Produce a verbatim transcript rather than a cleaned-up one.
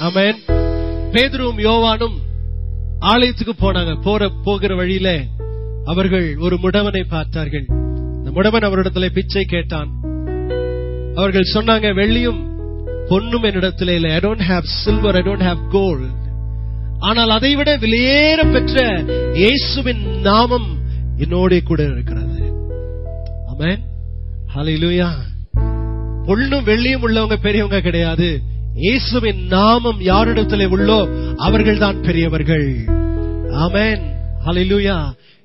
ஆமென். பேதுருவும் யோவானும் ஆலயத்துக்கு போனாங்க. போற போகிற வழியில அவர்கள் ஒரு முடவனை பார்த்தார்கள். இந்த முடவன் அவரிடத்துல பிச்சை கேட்டான். அவர்கள் சொன்னாங்க, வெள்ளியும் பொன்னும் என்னிடத்துல இல்லை. I don't have silver, I don't have gold. ஆனால் அதைவிட விலையேற பெற்ற இயேசுவின் நாமம் என்னோட கூட இருக்கிறது. ஆமென். ஹல்லேலூயா. பொன்னும் வெள்ளியும் உள்ளவங்க பெரியவங்க கிடையாது. இயேசுவின் நாமம் யாரிடத்திலே உள்ளோ அவர்கள் தான் பெரியவர்கள். ஆமென். ஹல்லேலூயா.